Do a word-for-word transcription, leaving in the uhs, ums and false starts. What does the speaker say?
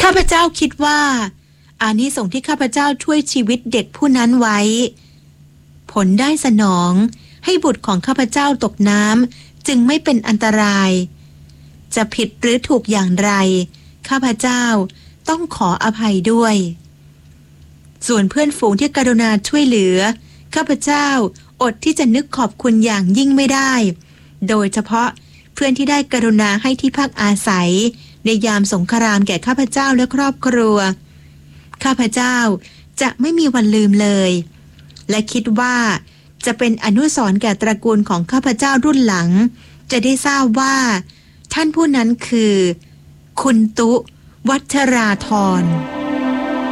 ข้าพเจ้าคิดว่าอานิสงส์ที่ข้าพเจ้าช่วยชีวิตเด็กผู้นั้นไว้ผลได้สนองให้บุตรของข้าพเจ้าตกน้ำจึงไม่เป็นอันตรายจะผิดหรือถูกอย่างไรข้าพเจ้าต้องขออภัยด้วยส่วนเพื่อนฝูงที่กรุณาช่วยเหลือข้าพเจ้าอดที่จะนึกขอบคุณอย่างยิ่งไม่ได้โดยเฉพาะเพื่อนที่ได้กรุณาให้ที่พักอาศัยในยามสงครามแก่ข้าพเจ้าและครอบครัวข้าพเจ้าจะไม่มีวันลืมเลยและคิดว่าจะเป็นอนุสรณ์แก่ตระกูลของข้าพเจ้ารุ่นหลังจะได้ทราบว่าท่านผู้นั้นคือคุณตุวัชราธร